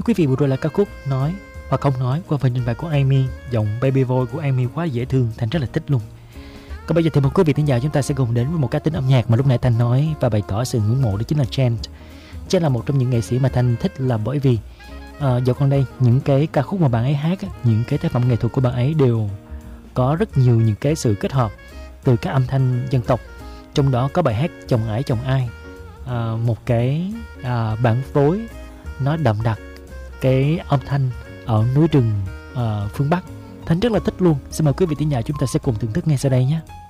Thưa quý vị, vừa rồi là ca khúc Nói Hoặc Không Nói qua phần trình bày của Amy. Giọng baby voice của Amy quá dễ thương, Thành rất là thích luôn. Còn bây giờ thì một quý vị thính giả, chúng ta sẽ cùng đến với một cá tính âm nhạc mà lúc nãy Thành nói và bày tỏ sự ngưỡng mộ, đó chính là Chen. Chen là một trong những nghệ sĩ mà Thành thích là bởi vì dạo gần đây những cái ca khúc mà bạn ấy hát, những cái tác phẩm nghệ thuật của bạn ấy đều có rất nhiều những cái sự kết hợp từ các âm thanh dân tộc. Trong đó có bài hát Chồng Ải Chồng Ai, một cái bản phối nó đậm đặc cái âm thanh ở núi rừng phương Bắc. Thành rất là thích luôn. Xin mời quý vị thính giả, chúng ta sẽ cùng thưởng thức ngay sau đây nhé.